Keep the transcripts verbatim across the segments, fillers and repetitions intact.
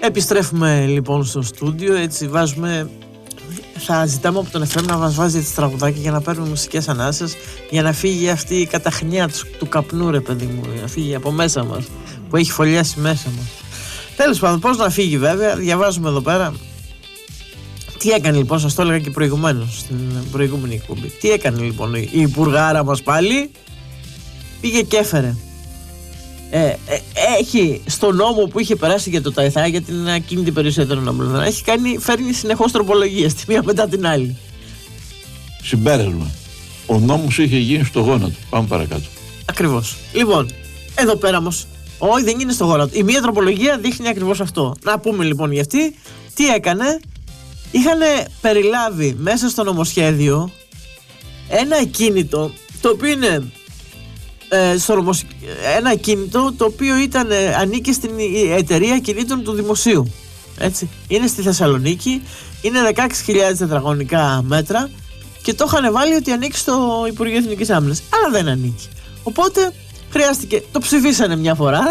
Επιστρέφουμε λοιπόν στο στούντιο, έτσι βάζουμε, θα ζητάμε από τον εφ εμ να μας βάζει τις τραγουδάκια για να παίρνουμε μουσικές ανάσες, για να φύγει αυτή η καταχνιά του, του καπνού, ρε παιδί μου, να φύγει από μέσα μας, που έχει φωλιάσει μέσα μας. Τέλος πάντων, πώς να φύγει βέβαια, διαβάζουμε εδώ πέρα. Τι έκανε λοιπόν, σας το έλεγα και προηγουμένως στην προηγούμενη εκπομπή. Τι έκανε λοιπόν η υπουργάρα μας πάλι, πήγε και έφερε. Ε, ε, έχει στο νόμο που είχε περάσει για το ΤΑΙΘΑ, για την ακίνητη περιουσία των ΗΠΑ, έχει κάνει, φέρνει συνεχώς τροπολογίες, τη μία μετά την άλλη. Συμπέρασμα. Ο νόμος είχε γίνει στο γόνατο. Πάμε παρακάτω. Ακριβώς. Λοιπόν, εδώ πέρα όμως, όχι, δεν είναι στο γόνατο. Η μία τροπολογία δείχνει ακριβώς αυτό. Να πούμε λοιπόν για αυτή, τι έκανε. Είχαν περιλάβει μέσα στο νομοσχέδιο ένα ακίνητο, το οποίο είναι ε, στο νομοσ... ένα ακίνητο το οποίο ήταν, ε, ανήκει στην εταιρεία ακινήτων του Δημοσίου. Έτσι. Είναι στη Θεσσαλονίκη, είναι δεκαέξι χιλιάδες τετραγωνικά μέτρα και το είχαν βάλει ότι ανήκει στο Υπουργείο Εθνικής Άμυνας, αλλά δεν ανήκει. Οπότε χρειάστηκε, το ψηφίσανε μια φορά.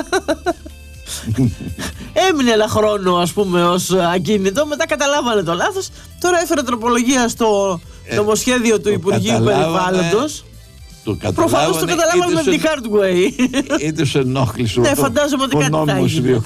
Έμεινε ένα χρόνο, ας πούμε, ως ακίνητο. Μετά καταλάβανε το λάθος. Τώρα έφερε τροπολογία στο ε, νομοσχέδιο του Υπουργείου Περιβάλλοντος. Προφανώς το καταλάβανε με την hard way. Ή τους ενόχλησε ναι, φαντάζομαι ότι κάτι θα έγινε.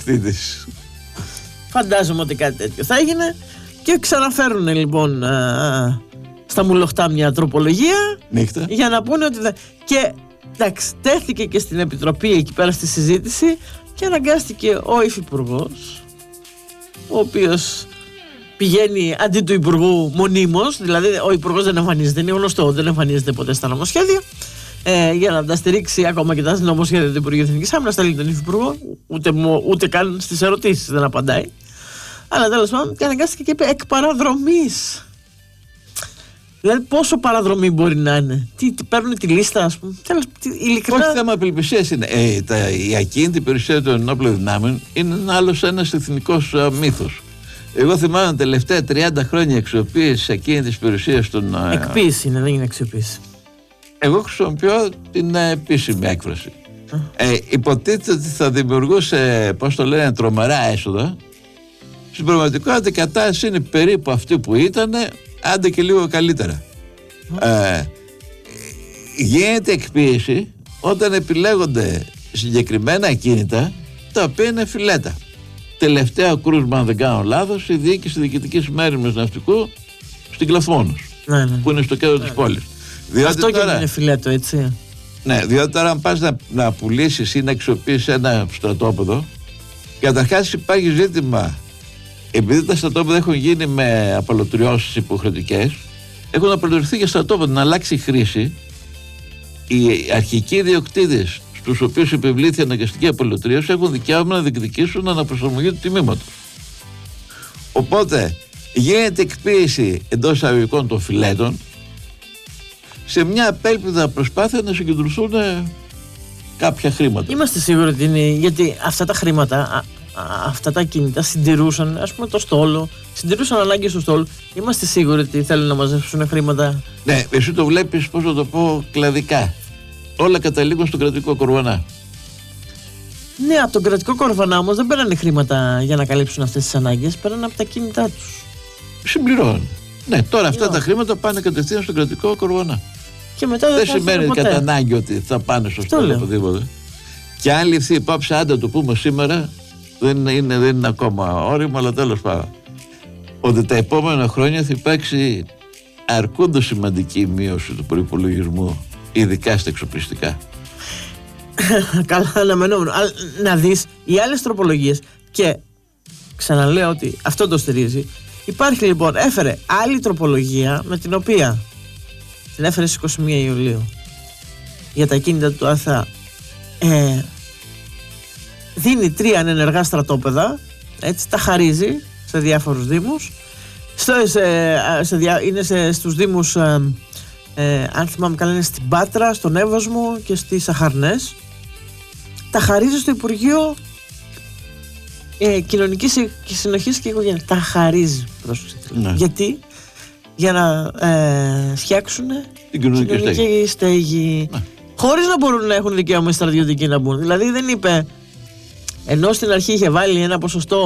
Φαντάζομαι ότι κάτι τέτοιο θα έγινε. Και ξαναφέρουν λοιπόν α, στα μουλοχτά μια τροπολογία. Νύχτα. Για να πούνε ότι δεν... Και εντάξει, τέθηκε και στην Επιτροπή εκεί πέρα στη συζήτηση. Και αναγκάστηκε ο υφυπουργός, ο οποίος πηγαίνει αντί του υπουργού μονίμως, δηλαδή ο υπουργός δεν εμφανίζεται, είναι γνωστό, δεν εμφανίζεται ποτέ στα νομοσχέδια, ε, για να τα στηρίξει ακόμα και τα νομοσχέδια του Υπουργείου Εθνικής Άμυνας, στέλνει τον υφυπουργό, ούτε, ούτε καν στις ερωτήσεις δεν απαντάει. Αλλά τέλος πάντων, και αναγκάστηκε και είπε εκ παραδρομής. Δηλαδή, πόσο παραδρομή μπορεί να είναι, τι, τι παίρνουν τη λίστα, ας πούμε. Τέλος, τι, ειλικρινά... Όχι θέμα απελπισίας είναι. Ε, τα, η ακίνητη περιουσία των ενόπλων δυνάμεων είναι ένα άλλος ένας εθνικός uh, μύθος. Εγώ θυμάμαι τα τελευταία τριάντα χρόνια αξιοποίηση ακίνητης περιουσίας των. Uh, Εκποίηση είναι, δεν είναι αξιοποίηση. Εγώ χρησιμοποιώ την uh, επίσημη έκφραση. Uh. Ε, υποτίθεται ότι θα δημιουργούσε, πώς το λένε, τρομερά έσοδα. Στην πραγματικότητα η κατάσταση είναι περίπου αυτή που ήταν. Άντε και λίγο καλύτερα. Mm. Ε, γίνεται εκποίηση όταν επιλέγονται συγκεκριμένα ακίνητα τα οποία είναι φιλέτα. Τελευταίο κρούσμα, αν δεν κάνω λάθος, η διοίκηση διοικητικής μέρημνας ναυτικού στην Κλαθμόνος, ναι, ναι. που είναι στο κέντρο ναι, της πόλης. Διότι αυτό τώρα, και είναι φιλέτο, έτσι. Ναι, διότι τώρα αν πας να, να πουλήσεις ή να αξιοποιήσεις ένα στρατόπεδο, καταρχάς υπάρχει ζήτημα. Επειδή τα στρατόπεδα έχουν γίνει με απαλωτριώσεις υποχρεωτικές, έχουν απαλωτριωθεί για στρατόπεδα να αλλάξει χρήση. Οι αρχικοί ιδιοκτήτες, στους οποίους επιβλήθη αναγκαστική απαλωτρίωση, έχουν δικαίωμα να διεκδικήσουν αναπροσαρμογή του τιμήματος. Οπότε γίνεται εκποίηση εντός εισαγωγικών των φιλέτων σε μια απέλπιδα προσπάθεια να συγκεντρωθούν κάποια χρήματα. Είμαστε σίγουροι ότι είναι, γιατί αυτά τα χρήματα, αυτά τα κινητά συντηρούσαν, ας πούμε, το στόλο, συντηρούσαν ανάγκες του στόλου. Είμαστε σίγουροι ότι θέλουν να μαζέψουν χρήματα. Ναι, εσύ το βλέπεις, πώς να το πω, κλαδικά. Όλα καταλήγουν στον κρατικό κορβανά. Ναι, από τον κρατικό κορβανά όμως δεν πέρανε χρήματα για να καλύψουν αυτές τις ανάγκες, πέρανε από τα κίνητά τους. Συμπληρώνουν. Ναι, τώρα αυτά τα χρήματα πάνε κατευθείαν στον κρατικό κορβανά. Και μετά δεν, δεν σημαίνει κατά ανάγκη ότι θα πάνε στο στόλο οπουδήποτε. Και αν ληφθεί υπόψη, άντε το πούμε σήμερα, δεν είναι, δεν είναι ακόμα όριμο, αλλά τέλος πάντων, ότι τα επόμενα χρόνια θα υπάρξει αρκούντως σημαντική μείωση του προϋπολογισμού, ειδικά στα εξοπλιστικά. Καλά, αναμενόμενο. Να δεις οι άλλες τροπολογίες, και ξαναλέω ότι αυτό το στηρίζει. Υπάρχει λοιπόν, έφερε άλλη τροπολογία με την οποία την έφερε στις είκοσι μία Ιουλίου για τα κίνητα του ΑΘΑ. Ε, δίνει τρία ανενεργά στρατόπεδα, έτσι, τα χαρίζει σε διάφορους δήμους, στο, σε, σε, είναι σε, στους δήμους, ε, ε, αν θυμάμαι καλά, είναι στην Πάτρα, στον Εύωσμο και στις Αχαρνές. Τα χαρίζει στο Υπουργείο ε, Κοινωνικής Συνοχής και Οικογένειας. Τα χαρίζει, πρόσεξε. Ναι. Γιατί? Για να ε, φτιάξουν την κοινωνική, κοινωνική στέγη, στέγη. Ναι. Χωρίς να μπορούν να έχουν δικαίωμα οι στρατιωτικοί να μπουν. Δηλαδή δεν είπε, ενώ στην αρχή είχε βάλει ένα ποσοστό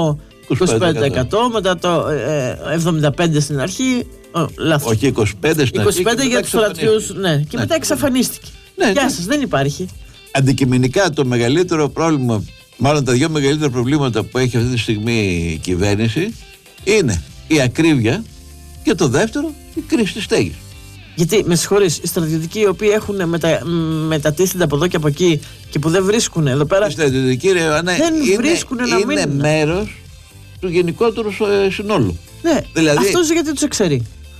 είκοσι πέντε τοις εκατό, μετά το ε, εβδομήντα πέντε τοις εκατό στην αρχή. Oh, λάθος. Όχι, είκοσι πέντε τοις εκατό στην αρχή. είκοσι πέντε τοις εκατό για τους φωλατιούς, ναι. Και ναι. μετά εξαφανίστηκε. Ναι, Γεια ναι. σας, δεν υπάρχει. Αντικειμενικά το μεγαλύτερο πρόβλημα, μάλλον τα δύο μεγαλύτερα προβλήματα που έχει αυτή τη στιγμή η κυβέρνηση είναι η ακρίβεια και το δεύτερο η κρίση της στέγης. Γιατί, με συγχωρείς, οι στρατιωτικοί οι οποίοι έχουν μετα... μετατίστηται από εδώ και από εκεί και που δεν βρίσκουν εδώ πέρα. Οι στρατιωτικοί, ρε Ιωάννα, δεν είναι, βρίσκουν να είναι μείνουν. μέρος του γενικότερου συνόλου. Ναι, δηλαδή, αυτός γιατί τους εξαιρεί.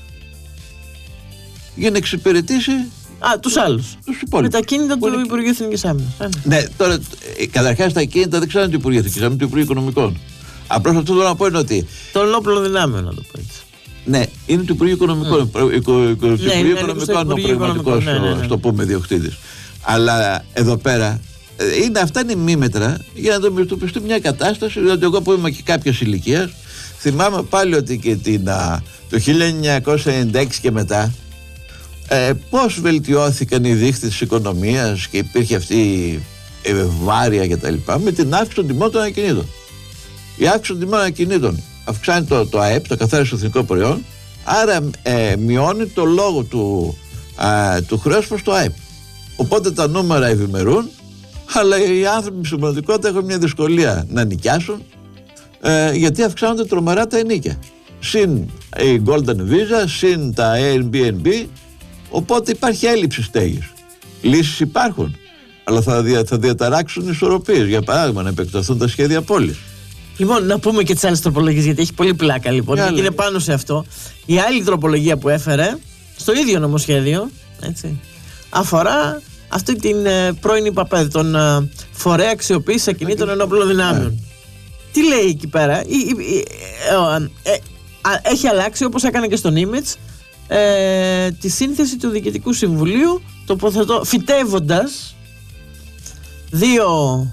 Για να εξυπηρετήσει. Α, τους άλλους. Τους υπόλοιπους. Με τα κίνητα του Υπουργείου Εθνικής Άμυνας. Ναι, τώρα καταρχάς τα κίνητα δεν ξέρουν του Υπουργείου Εθνικής Άμυνας, του Υπουργείου Οικονομικών. Απλώς αυτό θέλω να πω είναι ότι. Των όπλων δυνάμεων, να το πω έτσι. Ναι, είναι του Υπουργείου Οικονομικών. Mm. Του Υπουργείου Οικονομικών ο πραγματικός, το πούμε, διοκτήτης. Αλλά εδώ πέρα είναι, αυτά είναι μήμετρα για να αντιμετωπιστεί μια κατάσταση. Διότι εγώ που είμαι και κάποια ηλικία, θυμάμαι πάλι ότι και την, α, το χίλια εννιακόσια ενενήντα έξι και μετά. Ε, πώς βελτιώθηκαν οι δείχτες της οικονομίας και υπήρχε αυτή η ευβάρεια και τα λοιπά με την αύξηση των τιμών των ακινήτων. Η αύξηση των τιμών ακινήτων αυξάνει το, το ΑΕΠ, το καθάριστο εθνικό προϊόν, άρα ε, μειώνει το λόγο του, α, του χρέους προς το ΑΕΠ. Οπότε τα νούμερα ευημερούν, αλλά οι άνθρωποι στην πραγματικότητα έχουν μια δυσκολία να νοικιάσουν, ε, γιατί αυξάνονται τρομερά τα ενοίκια. Συν η Golden Visa, συν τα Airbnb. Οπότε υπάρχει έλλειψη στέγης. Λύσεις υπάρχουν, αλλά θα, δια, θα διαταράξουν ισορροπίες. Για παράδειγμα, να επεκταθούν τα σχέδια πόλης. Λοιπόν, να πούμε και τις άλλες τροπολογίες, γιατί έχει πολύ πλάκα λοιπόν. Και είναι πάνω σε αυτό. Η άλλη τροπολογία που έφερε, στο ίδιο νομοσχέδιο, έτσι, αφορά αυτή την ε, πρώην ΥΠΑΠΕΔ, τον ε, φορέα αξιοποίησης ακινήτων ενόπλων δυνάμεων. Yeah. Τι λέει εκεί πέρα, η, η, η, ε, ε, ε, έχει αλλάξει όπως έκανε και στον Image. Ε, τη σύνθεση του Διοικητικού Συμβουλίου, τοποθετώ, φυτεύοντας δύο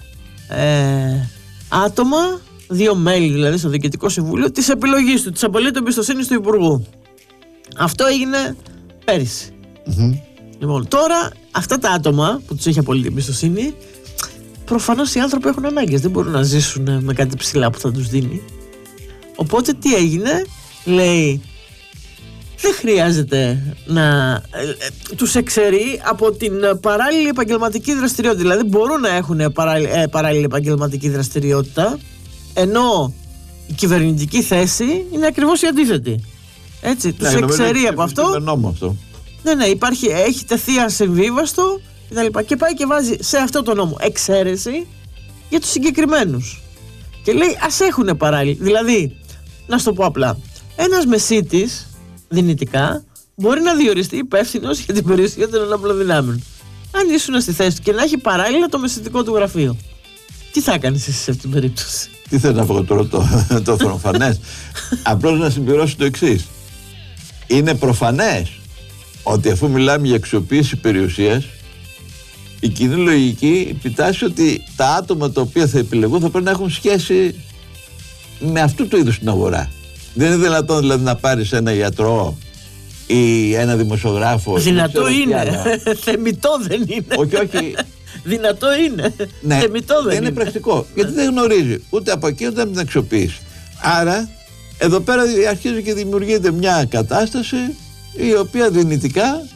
ε, άτομα, δύο μέλη δηλαδή στο Διοικητικό Συμβούλιο της επιλογής του, της απολύτως εμπιστοσύνης του Υπουργού. Αυτό έγινε πέρυσι. Mm-hmm. Λοιπόν, τώρα αυτά τα άτομα που τους έχει απολύτως εμπιστοσύνη, προφανώς οι άνθρωποι έχουν ανάγκες, δεν μπορούν να ζήσουν με κάτι ψηλά που θα τους δίνει. Οπότε τι έγινε, λέει, δεν χρειάζεται να ε, ε, τους εξαιρεί από την παράλληλη επαγγελματική δραστηριότητα. Δηλαδή μπορούν να έχουν παράλληλη, ε, παράλληλη επαγγελματική δραστηριότητα, ενώ η κυβερνητική θέση είναι ακριβώς η αντίθετη. Έτσι, τους ναι, εξαιρεί από αυτό. Νόμο αυτό. Ναι, ναι, υπάρχει, έχει τεθεί ασυμβίβαστο κτλ. Και πάει και βάζει σε αυτό το νόμο εξαίρεση για τους συγκεκριμένους. Και λέει ας έχουν παράλληλη. Δηλαδή, να σου το πω απλά, ένας μεσίτης δυνητικά μπορεί να διοριστεί υπεύθυνος για την περιουσία των ενόπλων δυνάμεων. Αν ήσουν στη θέση του και να έχει παράλληλα το μεσητικό του γραφείο, τι θα κάνεις εσύ σε αυτήν την περίπτωση? Τι θέλω να πω τώρα, το, το προφανές. Απλώς να συμπληρώσω το εξής. Είναι προφανές ότι αφού μιλάμε για αξιοποίηση περιουσίας, η κοινή λογική επιτάσσει ότι τα άτομα τα οποία θα επιλεγούν θα πρέπει να έχουν σχέση με αυτού του είδους την αγορά. Δεν είναι δυνατόν δηλαδή να πάρεις ένα γιατρό ή ένα δημοσιογράφο. Δυνατό είναι. Θεμιτό δεν είναι. Όχι, όχι. Δυνατό είναι. Ναι, Θεμιτό δεν, δεν είναι. Είναι πρακτικό. Γιατί δεν γνωρίζει ούτε από εκεί ούτε από την αξιοποίηση. Άρα, εδώ πέρα αρχίζει και δημιουργείται μια κατάσταση η οποία δυνητικά